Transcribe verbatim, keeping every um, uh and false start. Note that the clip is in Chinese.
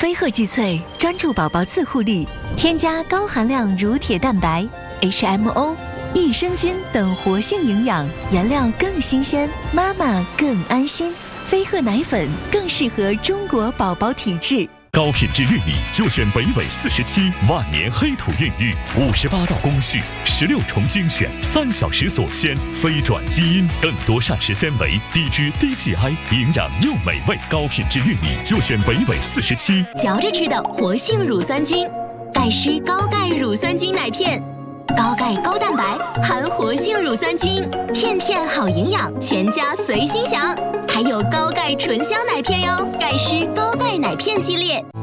飞鹤肌萃专注宝宝自护力，添加高含量乳铁蛋白、H M O、益生菌等活性营养，原料更新鲜，妈妈更安心。飞鹤奶粉更适合中国宝宝体质。 高品质玉米就选北纬四十七万年黑土孕育，五十八道工序，十六重精选，三小时锁鲜，飞转基因，更多膳食纤维，低脂低 G I， 营养又美味。高品质玉米就选北纬四十七。 嚼着吃的活性乳酸菌，盖诗高钙乳酸菌奶片。高钙高蛋白，含活性乳酸菌，片片好营养，全家随心享。还有高钙醇香奶片哟，盖诗高钙奶片系列。